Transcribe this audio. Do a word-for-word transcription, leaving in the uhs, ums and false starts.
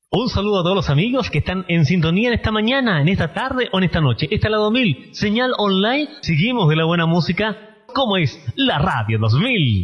Un saludo a todos los amigos que están en sintonía en esta mañana, en esta tarde o en esta noche. Esta es la dos mil, señal online. Seguimos de la buena música, como es la Radio dos mil.